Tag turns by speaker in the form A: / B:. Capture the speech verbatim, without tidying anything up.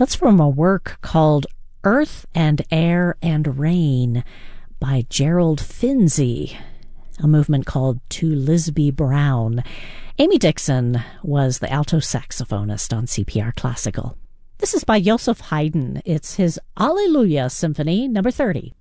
A: That's from a work called Earth and Air and Rain by Gerald Finzi, a movement called To Lisby Brown. Amy Dixon was the alto saxophonist on C P R Classical. This is by Joseph Haydn. It's his Alleluia Symphony, number thirty.